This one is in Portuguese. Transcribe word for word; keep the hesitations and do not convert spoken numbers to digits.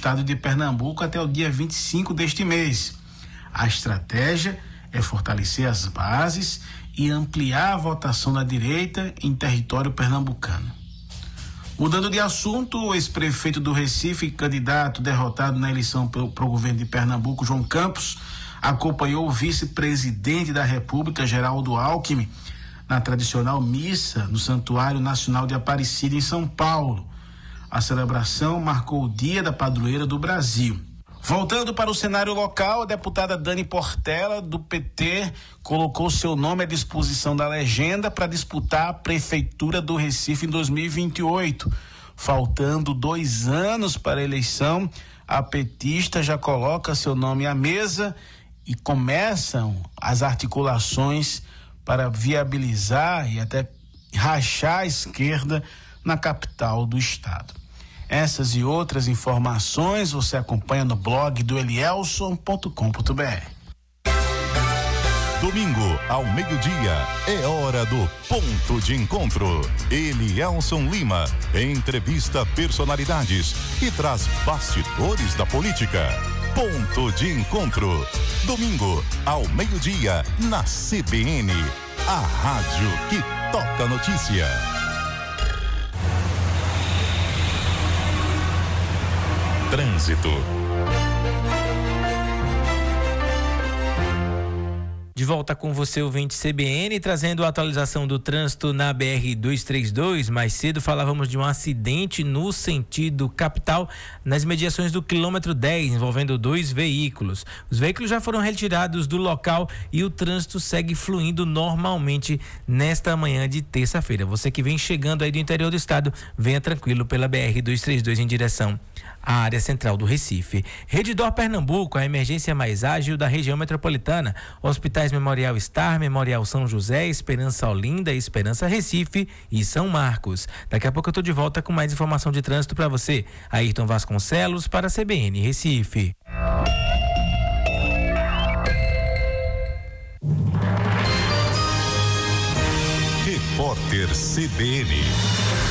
estado de Pernambuco até o dia vinte e cinco deste mês. A estratégia é fortalecer as bases e ampliar a votação da direita em território pernambucano. Mudando de assunto, o ex-prefeito do Recife, candidato derrotado na eleição para o governo de Pernambuco, João Campos, acompanhou o vice-presidente da República, Geraldo Alckmin, na tradicional missa no Santuário Nacional de Aparecida, em São Paulo. A celebração marcou o Dia da Padroeira do Brasil. Voltando para o cenário local, a deputada Dani Portela, do P T, colocou seu nome à disposição da legenda para disputar a Prefeitura do Recife em dois mil e vinte e oito. Faltando dois anos para a eleição, a petista já coloca seu nome à mesa e começam as articulações para viabilizar e até rachar a esquerda na capital do estado. Essas e outras informações você acompanha no blog do elielson ponto com ponto br. Domingo, ao meio-dia, é hora do Ponto de Encontro. Elielson Lima entrevista personalidades e traz bastidores da política. Ponto de Encontro. Domingo, ao meio-dia, na C B N, a rádio que toca notícia. Trânsito. De volta com você, ouvinte C B N, trazendo a atualização do trânsito na B R duzentos e trinta e dois. Mais cedo falávamos de um acidente no sentido capital, nas mediações do quilômetro dez, envolvendo dois veículos. Os veículos já foram retirados do local e o trânsito segue fluindo normalmente nesta manhã de terça-feira. Você que vem chegando aí do interior do estado, venha tranquilo pela B R duzentos e trinta e dois em direção à área central do Recife. Redditor Pernambuco, a emergência mais ágil da região metropolitana. Hospitais Memorial Star, Memorial São José, Esperança Olinda, Esperança Recife e São Marcos. Daqui a pouco eu tô de volta com mais informação de trânsito para você. Ayrton Vasconcelos para a C B N Recife. Repórter C B N.